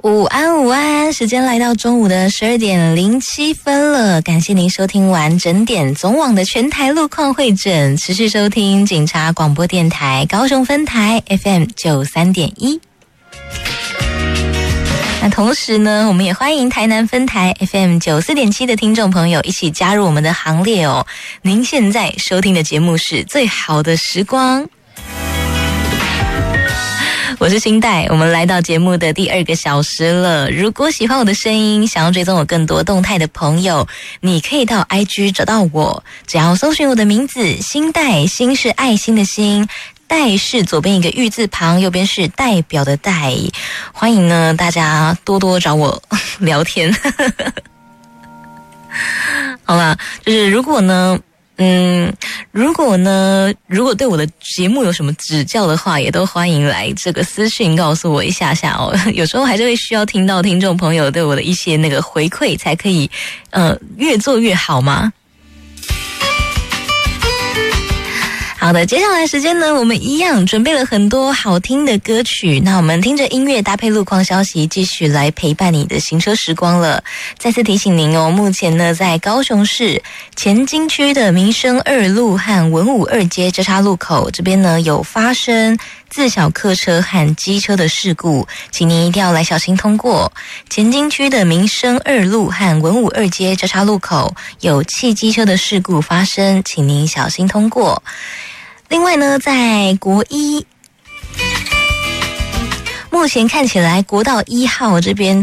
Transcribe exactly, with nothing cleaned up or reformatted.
午安午安，时间来到中午的十二点零七分了，感谢您收听完整点总网的全台路况会诊，持续收听警察广播电台高雄分台 F M 九十三点一。那同时呢，我们也欢迎台南分台 F M 九十四点七的听众朋友一起加入我们的行列哦。您现在收听的节目是最好的时光，我是新代，我们来到节目的第二个小时了。如果喜欢我的声音，想要追踪我更多动态的朋友，你可以到 I G 找到我，只要搜寻我的名字新代，心是爱心的心，代是左边一个玉字旁，右边是代表的代。欢迎呢大家多多找我聊天。好啦，就是如果呢嗯，如果呢，如果对我的节目有什么指教的话，也都欢迎来这个私讯告诉我一下下哦。有时候还是会需要听到听众朋友对我的一些那个回馈，才可以呃越做越好嘛。好的，接下来时间呢，我们一样准备了很多好听的歌曲，那我们听着音乐搭配路况消息，继续来陪伴你的行车时光了。再次提醒您哦，目前呢在高雄市前金区的民生二路和文武二街交叉路口这边呢有发生自小客车和机车的事故，请您一定要来小心通过。前金区的民生二路和文武二街交叉路口有汽机车的事故发生，请您小心通过。另外呢，在国一，目前看起来国道一号这边